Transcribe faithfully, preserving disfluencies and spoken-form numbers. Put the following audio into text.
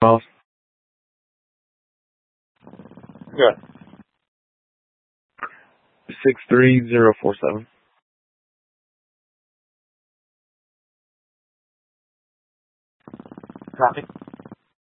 miles. Good. Six three zero four seven. Copy.